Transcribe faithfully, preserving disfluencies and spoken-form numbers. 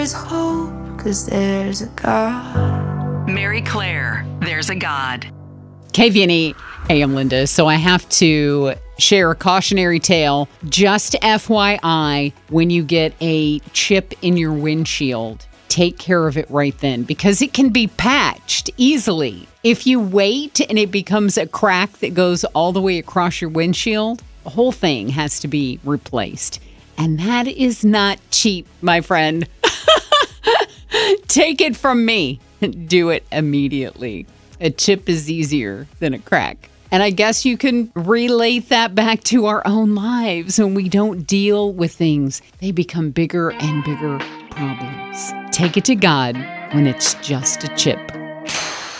There's hope, cause there's a God. Mary Claire, There's a God. K V N E. Hey, I'm Linda. So I have to share a cautionary tale. Just F Y I, when you get a chip in your windshield, take care of it right then because it can be patched easily. If you wait and it becomes a crack that goes all the way across your windshield, the whole thing has to be replaced. And that is not cheap, my friend. Take it from me. Do it immediately. A chip is easier than a crack. And I guess you can relate that back to our own lives. When we don't deal with things, they become bigger and bigger problems. Take it to God when it's just a chip.